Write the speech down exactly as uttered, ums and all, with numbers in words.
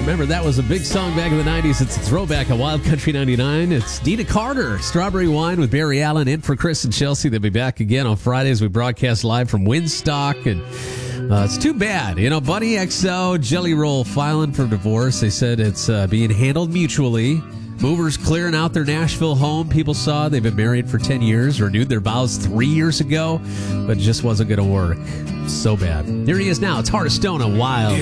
Remember, that was a big song back in the nineties. It's a throwback at Wild Country ninety-nine. It's Dina Carter, Strawberry Wine with Barry Allen, in for Chris and Chelsea. They'll be back again on Friday as we broadcast live from Winstock. And uh, it's too bad. You know, Bunny X O, Jelly Roll filing for divorce. They said it's uh, being handled mutually. Movers clearing out their Nashville home. People saw they've been married for ten years, renewed their vows three years ago, but it just wasn't going to work. So bad. Here he is now. It's Heart of Stone, a Wild